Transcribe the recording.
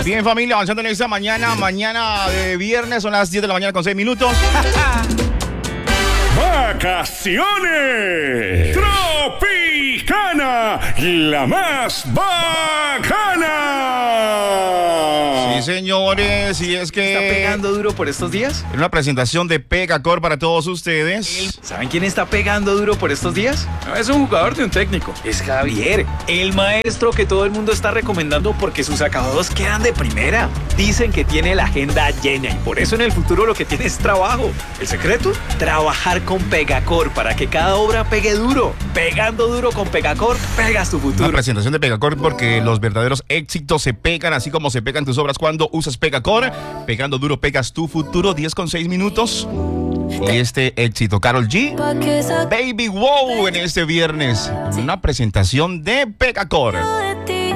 Bien, familia, avanzando en esta mañana de viernes, son las 10 de la mañana con 6 minutos. ¡Vacaciones! ¡Tropicana! ¡La más bacana! Sí, señores, y es que... ¿Está pegando duro por estos días? En una presentación de Pegacor para todos ustedes. ¿Saben quién está pegando duro por estos días? No es un jugador de un técnico, es Javier, el maestro que todo el mundo está recomendando porque sus acabados quedan de primera. Dicen que tiene la agenda llena y por eso en el futuro lo que tiene es trabajo. ¿El secreto? Trabajar con Pegacor para que cada obra pegue duro. Pegando duro con Pegacor, pegas tu futuro. Una presentación de Pegacor porque los verdaderos éxitos se pegan así como se pegan tus obras cuando usas Pegacor. Pegando duro pegas tu futuro. 10 con 6 minutos. Y este éxito, Karol G, Baby Wow, en este viernes. Una presentación de Pegacor.